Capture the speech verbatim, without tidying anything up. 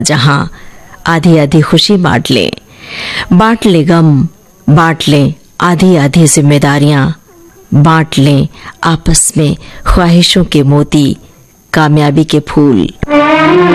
जहां आधी आधी खुशी बांट ले, बांट ले गम, बांट ले आधी आधी जिम्मेदारियां, बांट ले आपस में ख्वाहिशों के मोती, कामयाबी के फूल।